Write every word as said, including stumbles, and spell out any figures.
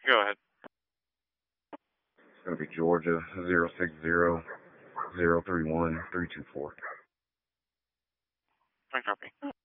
Go ahead. It's going to be Georgia zero six zero zero three one three two four. I copy.